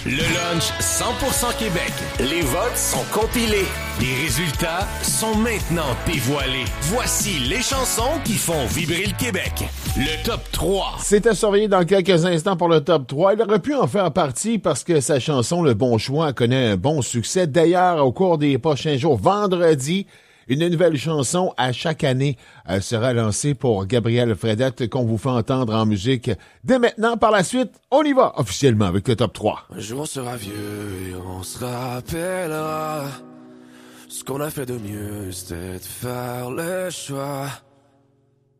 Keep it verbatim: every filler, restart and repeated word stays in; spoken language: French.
Le lunch cent pour cent Québec. Les votes sont compilés. Les résultats sont maintenant dévoilés. Voici les chansons qui font vibrer le Québec. Le top trois. C'est à surveiller dans quelques instants pour le top trois. Il aurait pu en faire partie parce que sa chanson Le Bon Choix connaît un bon succès. D'ailleurs, au cours des prochains jours, vendredi, une nouvelle chanson à chaque année euh, sera lancée pour Gabriel Fredette qu'on vous fait entendre en musique dès maintenant. Par la suite, on y va officiellement avec le top trois. Un jour on sera vieux et on se rappellera ce qu'on a fait de mieux, c'était de faire le choix